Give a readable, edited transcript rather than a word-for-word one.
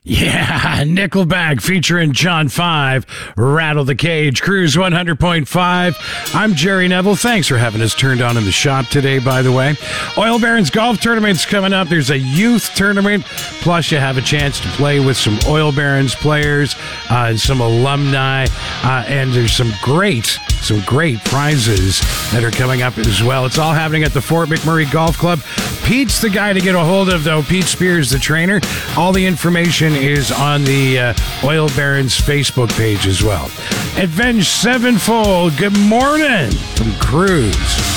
Yeah, Nickelback featuring John 5, Rattle the Cage, Cruise 100.5. I'm Jerry Neville. Thanks for having us turned on in the shop today, by the way. Oil Barons Golf Tournament's coming up. There's a youth tournament, plus you have a chance to play with some Oil Barons players, some alumni, and there's some great prizes that are coming up as well. It's all happening at the Fort McMurray Golf Club. Pete's the guy to get a hold of, though. Pete Spears, the trainer. All the information is on the Oil Barons Facebook page as well. Avenged Sevenfold, good morning from Cruise.